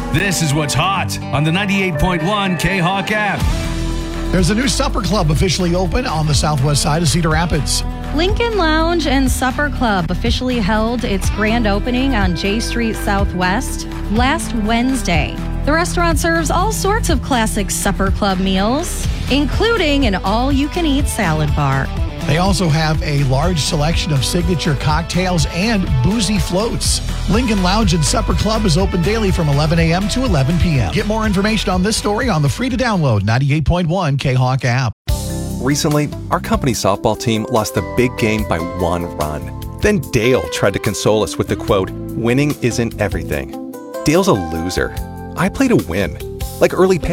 This is what's hot on the 98.1 K-Hawk app. There's a new supper club officially open on the southwest side of Cedar Rapids. Lincoln Lounge and Supper Club officially held its grand opening on J Street Southwest last Wednesday. The restaurant serves all sorts of classic supper club meals, including an all-you-can-eat salad bar. They also have a large selection of signature cocktails and boozy floats. Lincoln Lounge and Supper Club is open daily from 11 a.m. to 11 p.m. Get more information on this story on the free-to-download 98.1 K-Hawk app. Recently, our company softball team lost the big game by 1 run. Then Dale tried to console us with the quote, "Winning isn't everything." Dale's a loser. I play to win. Like early